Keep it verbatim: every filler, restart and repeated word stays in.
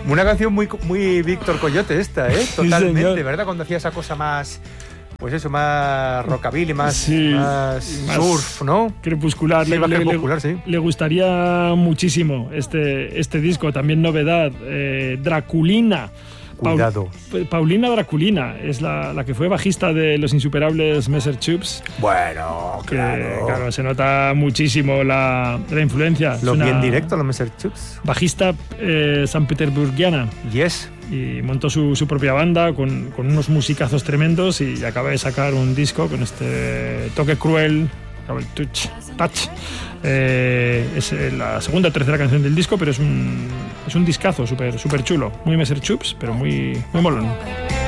Una canción muy, muy Víctor Coyote esta, ¿eh? Totalmente, sí, ¿verdad? Cuando hacía esa cosa más... Pues eso, más rockabilly, más, sí, más, más surf, ¿no? Crepuscular. Sí, le, más le, crepuscular, le, sí. Le gustaría muchísimo este, este disco, también novedad. Eh, Draculina. Cuidado. Pa- Paulina Draculina es la, la que fue bajista de Los Insuperables Messer Chups. Bueno, Que, claro. claro, se nota muchísimo la, la influencia. Los Es una bien directos, los Messer Chups. Bajista eh, sanpetersburgiana. Yes. Y montó su, su propia banda con, con unos musicazos tremendos y acaba de sacar un disco con este toque cruel, el touch, touch. Eh, es la segunda o tercera canción del disco, pero es un, es un discazo súper super chulo, muy Messer Chups, pero muy, muy molón.